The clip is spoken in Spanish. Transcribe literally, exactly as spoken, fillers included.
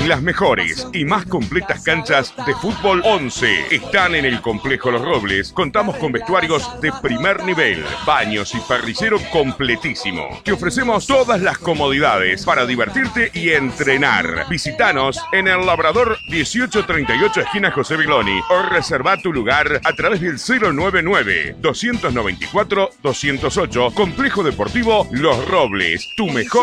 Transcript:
Las mejores y más completas canchas de fútbol once están en el Complejo Los Robles. Contamos con vestuarios de primer nivel, baños y parrillero completísimo. Te ofrecemos todas las comodidades para divertirte y entrenar. Visítanos en el Labrador dieciocho treinta y ocho, esquina José Viloni, o reserva tu lugar a través del cero nueve nueve, dos nueve cuatro, dos cero ocho. Complejo Deportivo Los Robles, tu mejor